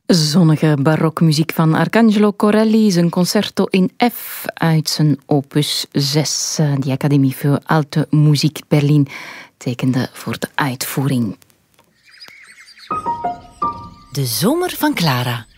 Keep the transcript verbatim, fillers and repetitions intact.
Zonnige barokmuziek van Arcangelo Corelli, zijn concerto in F uit zijn opus zes. Die Academie voor Alte Musik Berlin tekende voor de uitvoering. De zomer van Clara.